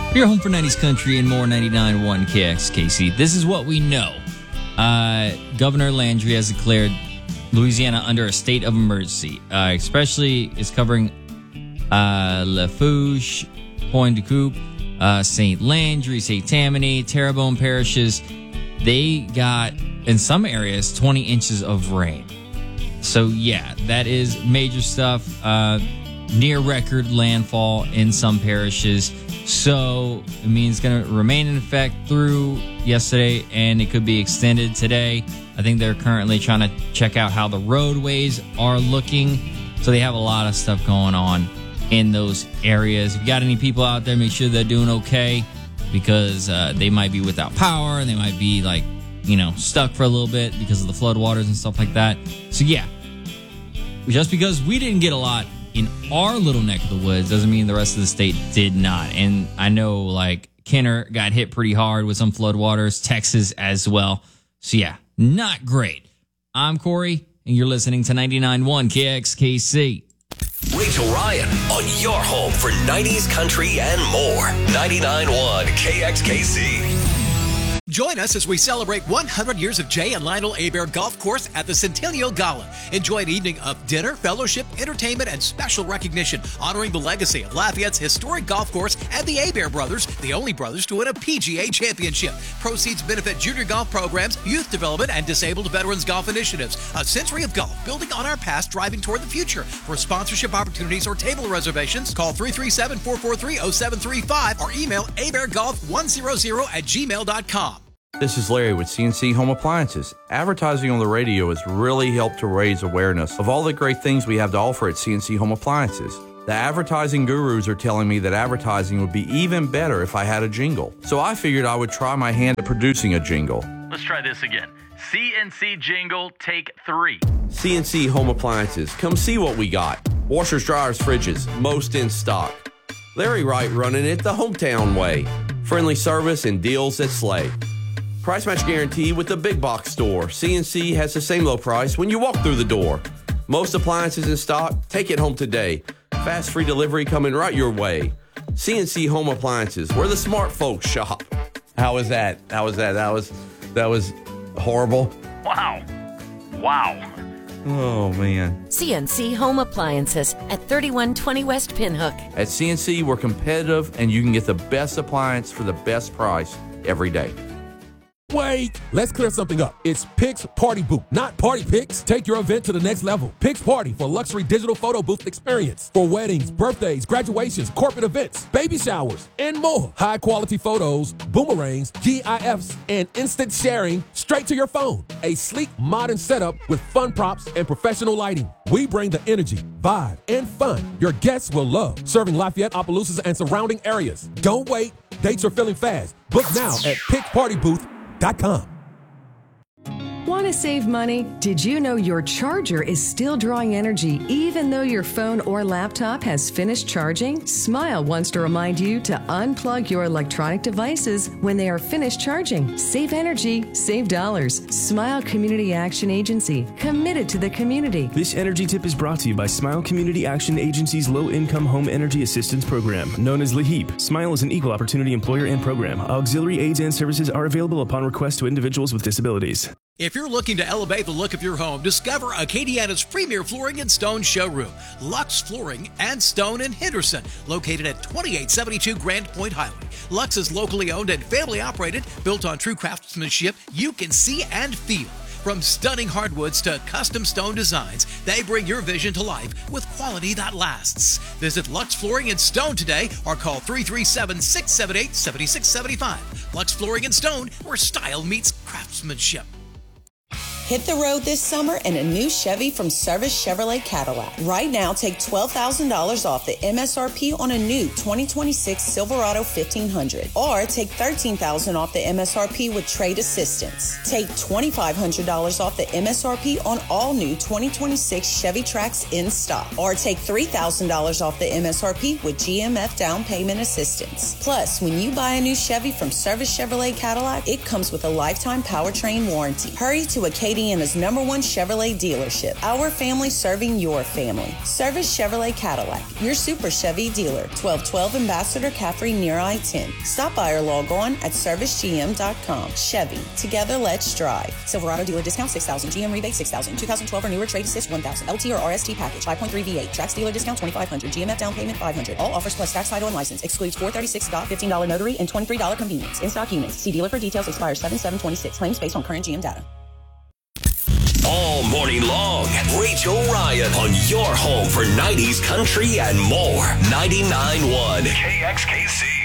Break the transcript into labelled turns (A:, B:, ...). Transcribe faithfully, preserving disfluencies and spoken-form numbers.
A: Your home for nineties country and more. Ninety-nine point one K X K C. This is what we know. Uh, Governor Landry has declared Louisiana under a state of emergency. Uh, especially is covering uh, Lafourche, Pointe du Coupe, uh, Saint Landry, Saint Tammany, Terrebonne parishes. They got, in some areas, twenty inches of rain. So, yeah, that is major stuff. Uh, near record landfall in some parishes. So, it means it's going to remain in effect through yesterday, and it could be extended today. I think they're currently trying to check out how the roadways are looking. So, they have a lot of stuff going on in those areas. If you got any people out there, make sure they're doing okay, because uh, they might be without power, and they might be, like, you know, stuck for a little bit because of the floodwaters and stuff like that. So, yeah, just because we didn't get a lot in our little neck of the woods doesn't mean the rest of the state did not. And I know, like, Kenner got hit pretty hard with some floodwaters, Texas as well. So, yeah, not great. I'm Corey, and you're listening to ninety-nine point one K X K C.
B: Rachel Ryan on your home for nineties country and more. ninety-nine point one K X K C.
C: Join us as we celebrate one hundred years of Jay and Lionel Hebert Golf Course at the Centennial Gala. Enjoy an evening of dinner, fellowship, entertainment, and special recognition, honoring the legacy of Lafayette's historic golf course and the Hebert brothers, the only brothers to win a P G A championship. Proceeds benefit junior golf programs, youth development, and disabled veterans golf initiatives. A century of golf, building on our past, driving toward the future. For sponsorship opportunities or table reservations, call three three seven, four four three, zero seven three five or email hebert golf one hundred at gmail dot com.
D: This is Larry with C N C Home Appliances. Advertising on the radio has really helped to raise awareness of all the great things we have to offer at C N C Home Appliances. The advertising gurus are telling me that advertising would be even better if I had a jingle. So I figured I would try my hand at producing a jingle.
E: Let's try this again. C N C jingle, take three.
D: C N C Home Appliances. Come see what we got. Washers, dryers, fridges, most in stock. Larry Wright running it the hometown way. Friendly service and deals that slay. Price match guarantee with the big box store. C N C has the same low price when you walk through the door. Most appliances in stock. Take it home today. Fast free delivery coming right your way. C N C Home Appliances, where the smart folks shop. How was that? How was that? That was that was horrible.
E: Wow. Wow.
D: Oh, man.
F: C N C Home Appliances at thirty-one twenty West Pinhook.
D: At C N C, we're competitive, and you can get the best appliance for the best price every day.
G: Wait, let's clear something up. It's Pix Party Booth, not Party Pix. Take your event to the next level. Pix Party for luxury digital photo booth experience. For weddings, birthdays, graduations, corporate events, baby showers, and more. High quality photos, boomerangs, GIFs, and instant sharing straight to your phone. A sleek, modern setup with fun props and professional lighting. We bring the energy, vibe, and fun your guests will love. Serving Lafayette, Opelousas, and surrounding areas. Don't wait. Dates are filling fast. Book now at pix party booth dot com.
H: Want to save money? Did you know your charger is still drawing energy even though your phone or laptop has finished charging? Smile wants to remind you to unplug your electronic devices when they are finished charging. Save energy, save dollars. Smile Community Action Agency, committed to the community.
I: This energy tip is brought to you by Smile Community Action Agency's Low-Income Home Energy Assistance Program, known as LEHEAP. Smile is an equal opportunity employer and program. Auxiliary aids and services are available upon request to individuals with disabilities.
C: If you're looking to elevate the look of your home, discover Acadiana's premier flooring and stone showroom, Lux Flooring and Stone in Henderson, located at twenty-eight seventy-two Grand Point Highway. Lux is locally owned and family operated, built on true craftsmanship you can see and feel. From stunning hardwoods to custom stone designs, they bring your vision to life with quality that lasts. Visit Lux Flooring and Stone today or call three three seven, six seven eight, seven six seven five. Lux Flooring and Stone, where style meets craftsmanship.
J: Hit the road this summer in a new Chevy from Service Chevrolet Cadillac. Right now, take twelve thousand dollars off the M S R P on a new twenty twenty-six Silverado fifteen hundred. Or take thirteen thousand dollars off the M S R P with trade assistance. Take twenty-five hundred dollars off the M S R P on all new twenty twenty-six Chevy Trax in stock. Or take three thousand dollars off the M S R P with G M F down payment assistance. Plus, when you buy a new Chevy from Service Chevrolet Cadillac, it comes with a lifetime powertrain warranty. Hurry to Acadia Indiana's number one Chevrolet dealership. Our family serving your family. Service Chevrolet Cadillac, your Super Chevy dealer. twelve twelve Ambassador Caffrey near I ten. Stop by or log on at service g m dot com. Chevy, together let's drive. Silverado dealer discount six thousand, G M rebate six thousand, two thousand twelve or newer trade assist one thousand, L T or R S T package five point three V eight, Trax dealer discount twenty-five hundred, G M F down payment five hundred. All offers plus tax, title, and license. Excludes four thirty-six dot fifteen dollars notary and twenty-three dollars convenience. In stock units. See dealer for details. Expires seven seven twenty-six. Claims based on current G M data.
B: All morning long, Rachel Ryan on your home for nineties country and more. ninety-nine point one K X K C.